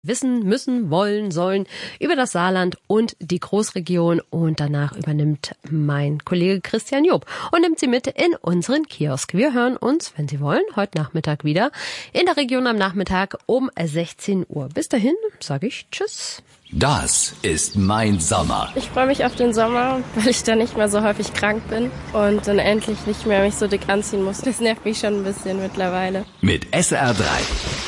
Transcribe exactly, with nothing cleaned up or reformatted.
wissen müssen, wollen, sollen über das Saarland und die Großregion. Und danach übernimmt mein Kollege Christian Job und nimmt Sie mit in unseren Kiosk. Wir hören uns, wenn Sie wollen, heute Nachmittag wieder in der Region am Nachmittag um sechzehn Uhr. Bis dahin sage ich Tschüss. Das ist mein Sommer. Ich freue mich auf den Sommer, weil ich dann nicht mehr so häufig krank bin und dann endlich nicht mehr mich so dick anziehen muss. Das nervt mich schon ein bisschen mittlerweile. Mit S R drei.